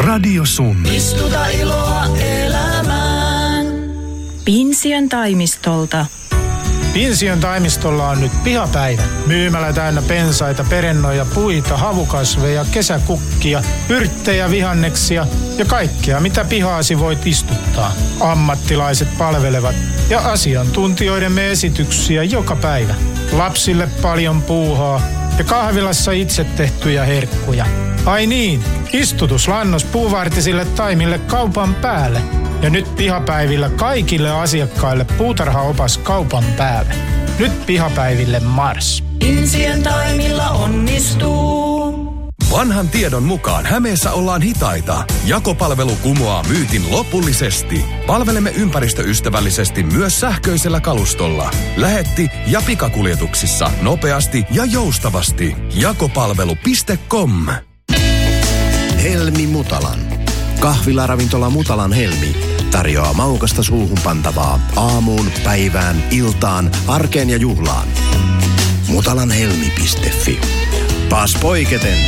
Radio Sun. Istuta iloa elämään. Pinsiön toimistolta. Pinsiön toimistolla on nyt pihapäivä. Myymälä täynnä pensaita, perennoja, puita, havukasveja, kesäkukkia, yrttejä, vihanneksia ja kaikkea, mitä pihaasi voit istuttaa. Ammattilaiset palvelevat ja asiantuntijoidemme esityksiä joka päivä. Lapsille paljon puuhaa ja kahvilassa itse tehtyjä herkkuja. Ai niin, istutuslannos puuvartisille taimille kaupan päälle. Ja nyt pihapäivillä kaikille asiakkaille puutarhaopas kaupan päälle. Nyt pihapäiville Mars. Insien taimilla onnistuu. Vanhan tiedon mukaan Hämeessä ollaan hitaita. Jakopalvelu kumoaa myytin lopullisesti. Palvelemme ympäristöystävällisesti myös sähköisellä kalustolla. Lähetti- ja pikakuljetuksissa nopeasti ja joustavasti. Jakopalvelu.com. Helmi Mutalan. Kahvilaravintola Mutalan Helmi tarjoaa maukasta suuhun pantavaa aamuun, päivään, iltaan, arkeen ja juhlaan. Mutalanhelmi.fi. Paas poiketen!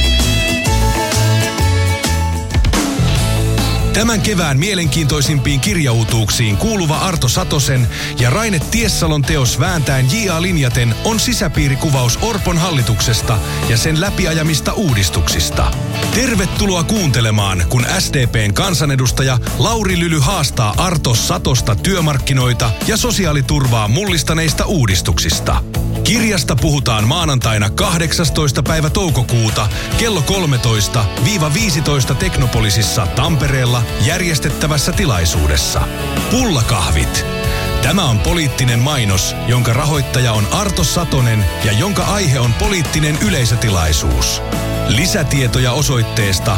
Tämän kevään mielenkiintoisimpiin kirjautuuksiin kuuluva Arto Satosen ja Raine Tiessalon teos Vääntäen J.A. linjaten on sisäpiirikuvaus Orpon hallituksesta ja sen läpiajamista uudistuksista. Tervetuloa kuuntelemaan, kun SDP:n kansanedustaja Lauri Lyly haastaa Arto Satosta työmarkkinoita ja sosiaaliturvaa mullistaneista uudistuksista. Kirjasta puhutaan maanantaina 18. päivä toukokuuta kello 13-15 Teknopolisissa Tampereella järjestettävässä tilaisuudessa. Pullakahvit. Tämä on poliittinen mainos, jonka rahoittaja on Arto Satonen ja jonka aihe on poliittinen yleisötilaisuus. Lisätietoja osoitteesta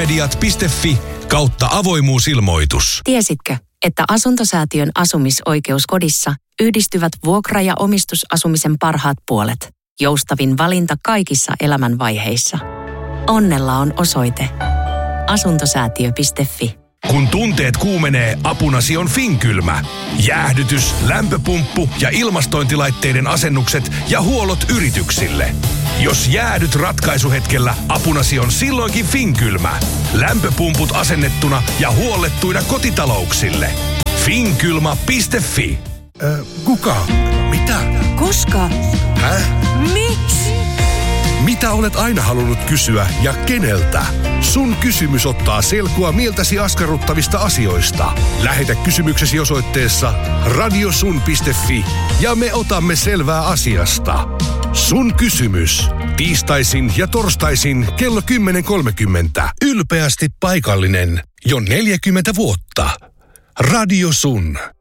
pirmediat.fi/avoimuusilmoitus. Tiesitkö, että Asuntosäätiön asumisoikeuskodissa yhdistyvät vuokra- ja omistusasumisen parhaat puolet? Joustavin valinta kaikissa elämänvaiheissa. Onnella on osoite asuntosäätiö.fi. Kun tunteet kuumenee, apunasi on Finkylmä. Jäähdytys, lämpöpumppu ja ilmastointilaitteiden asennukset ja huollot yrityksille. Jos jäädyt ratkaisuhetkellä, apunasi on silloinkin Finkylmä. Lämpöpumput asennettuna ja huollettuina kotitalouksille. Finkylma.fi. Kuka? Mitä? Koska? Miksi? Mitä olet aina halunnut kysyä ja keneltä? Sun kysymys ottaa selkoa mieltäsi askarruttavista asioista. Lähetä kysymyksesi osoitteessa radiosun.fi ja me otamme selvää asiasta. Sun kysymys. Tiistaisin ja torstaisin kello 10.30. Ylpeästi paikallinen. Jo 40 vuotta. Radio Sun.